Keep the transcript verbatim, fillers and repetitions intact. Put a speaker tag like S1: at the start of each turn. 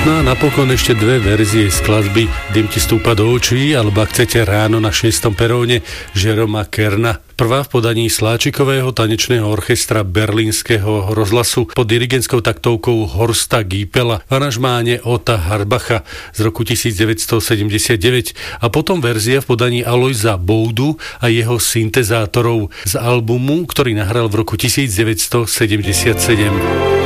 S1: No a napokon ešte dve verzie skladby Dym ti stúpa do očí, alebo ak chcete Ráno na šiestom peróne Jeroma Kerna. Prvá v podaní Sláčikového tanečného orchestra Berlínskeho rozhlasu pod dirigentskou taktovkou Horsta Giepela v aranžmáne Ota Harbacha z roku devätnásťsedemdesiatdeväť a potom verzia v podaní Alojza Boudu a jeho syntezátorov z albumu, ktorý nahral v roku devätnásťsedemdesiatsedem.